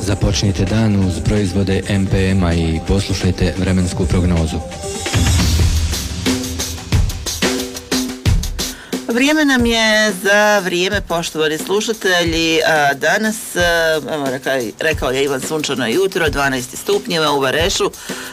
Započnite dan uz proizvode MPM-a i poslušajte vremensku prognozu. Vrijeme nam je za vrijeme, poštovani slušatelji, a danas, rekao je Ivan, sunčano jutro, 12 stupnjeva u Varešu,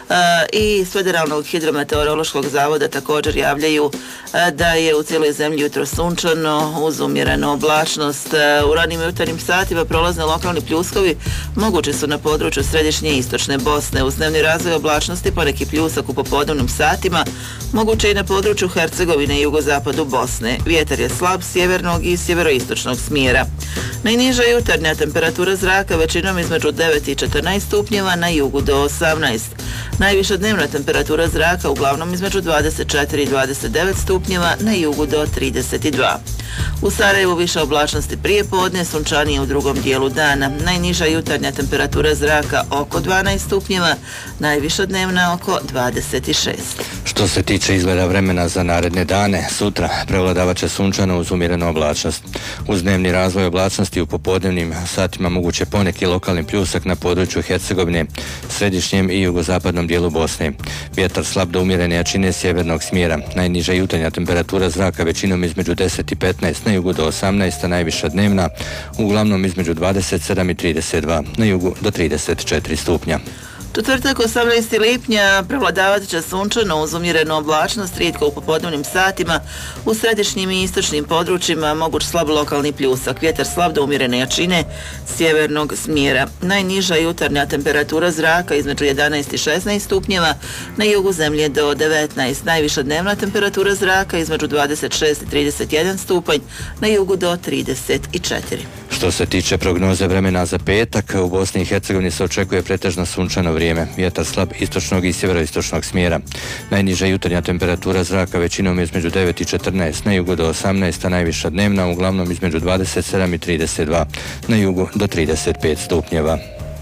i s Federalnog hidrometeorološkog zavoda također javljaju da je u cijeloj zemlji jutro sunčano uz umjerenu oblačnost. U ranim jutarnjim satima prolazne lokalni pljuskovi mogući su na području središnje i istočne Bosne. Uz dnevni razvoj oblačnosti poneki pljusak u popodnevnim satima moguće i na području Hercegovine i jugozapadu Bosne. Vjetar je slab sjevernog i sjeveroistočnog smjera. Najniža jutarnja temperatura zraka većinom između 9 i 14 stupnjeva, na jugu do 18. Najviša dnevna temperatura zraka uglavnom između 24 i 29 stupnjeva, na jugu do 32. U Sarajevu više oblačnosti prije podne, sunčanije u drugom dijelu dana. Najniža jutarnja temperatura zraka oko 12 stupnjeva, najviša dnevna oko 26. Što se tiče izgleda vremena za naredne dane, sutra prevladavat će sunčano uz umjerenu oblačnost. Uz dnevni razvoj oblačnosti u popodnevnim satima moguće poneki lokalni pljusak na području Hercegovine, središnjem i jugozapadnom dijelu Bosne. Vjetar slab do umjerene jačine sjevernog smjera. Najniža jutarnja temperatura zraka većinom između 10 i 15, na jugu do 18, a najviša dnevna uglavnom između 27 i 32, na jugu do 34 stupnja. Četvrtak 18. lipnja prevladavat će sunčano uz umjerenu oblačnost, rijetko u popodnevnim satima. U središnjim i istočnim područjima moguć slab lokalni pljusak. Vjetar slab do umjerene jačine sjevernog smjera. Najniža jutarnja temperatura zraka između 11 i 16 stupnjeva, na jugu zemlje do 19. Najviša dnevna temperatura zraka između 26 i 31 stupanj, na jugu do 34. Što se tiče prognoze vremena za petak, u Bosni i Hercegovini se očekuje pretežno sunčano vrijeme. Vjetar slab istočnog i sjeveroistočnog smjera. Najniža jutarnja temperatura zraka većinom između 9 i 14, na jugu do 18, a najviša dnevna uglavnom između 27 i 32, na jugu do 35 stupnjeva.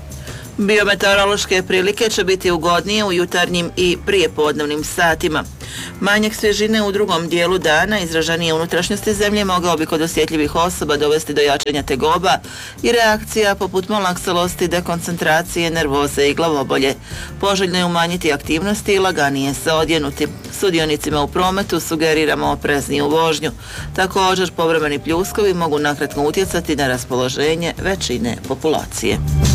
Biometeorološke prilike će biti ugodnije u jutarnjim i prijepodnevnim satima. Manjak svježine u drugom dijelu dana, izraženije unutrašnjosti zemlje, mogao bi kod osjetljivih osoba dovesti do jačanja tegoba i reakcija poput malaksalosti, dekoncentracije, nervoze i glavobolje. Poželjno je umanjiti aktivnosti i laganije se odjenuti. Sudionicima u prometu sugeriramo oprezniju vožnju. Također, povremeni pljuskovi mogu nakratko utjecati na raspoloženje većine populacije.